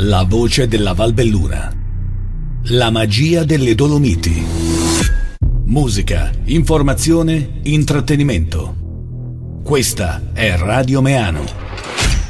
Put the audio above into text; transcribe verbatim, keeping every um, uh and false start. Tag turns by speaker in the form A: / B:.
A: La voce della Valbelluna. La magia delle Dolomiti. Musica, informazione, intrattenimento. Questa è Radio Meano.